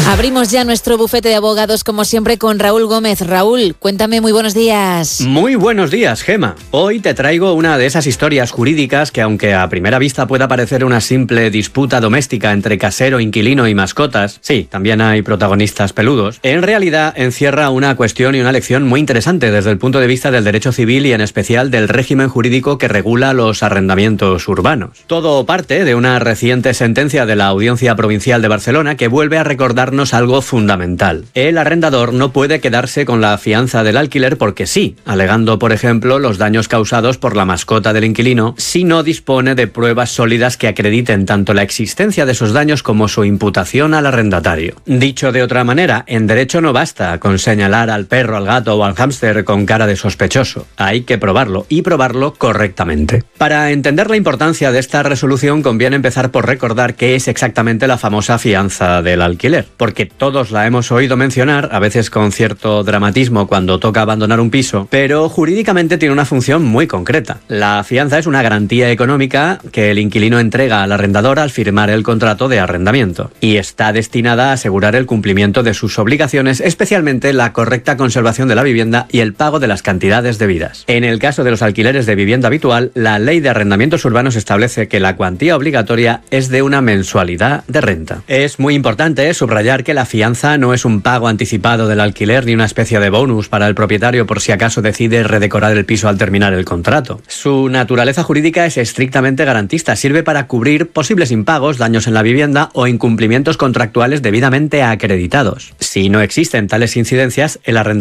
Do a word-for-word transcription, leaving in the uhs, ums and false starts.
Abrimos ya nuestro bufete de abogados, como siempre, con Raúl Gómez. Raúl, cuéntame, muy buenos días. Muy buenos días, Gema. Hoy te traigo una de esas historias jurídicas que, aunque a primera vista pueda parecer una simple disputa doméstica entre casero, inquilino y mascotas, sí, también hay protagonistas peludos, en realidad encierra una cuestión y una lección muy interesante desde el punto de vista del derecho civil y en especial del régimen jurídico que regula los arrendamientos urbanos. Todo parte de una reciente sentencia de la Audiencia Provincial de Barcelona que vuelve a recordarnos algo fundamental. El arrendador no puede quedarse con la fianza del alquiler porque sí, alegando, por ejemplo, los daños causados por la mascota del inquilino, si no dispone de pruebas sólidas que acrediten tanto la existencia de esos daños como su imputación al arrendatario. Dicho de otra manera, en derecho no basta con señalar al perro, al gato o al hámster con cara de sospechoso. Hay que probarlo, y probarlo correctamente. Para entender la importancia de esta resolución conviene empezar por recordar qué es exactamente la famosa fianza del alquiler, porque todos la hemos oído mencionar, a veces con cierto dramatismo cuando toca abandonar un piso, pero jurídicamente tiene una función muy concreta. La fianza es una garantía económica que el inquilino entrega al arrendador al firmar el contrato de arrendamiento, y está destinada a asegurar el cumplimiento de sus obligaciones, especialmente la correcta conservación de la vivienda y el pago de las cantidades debidas. En el caso de los alquileres de vivienda habitual, la Ley de Arrendamientos Urbanos establece que la cuantía obligatoria es de una mensualidad de renta. Es muy importante subrayar que la fianza no es un pago anticipado del alquiler ni una especie de bonus para el propietario por si acaso decide redecorar el piso al terminar el contrato. Su naturaleza jurídica es estrictamente garantista, sirve para cubrir posibles impagos, daños en la vivienda o incumplimientos contractuales debidamente acreditados. Si no existen tales incidencias, el arrendador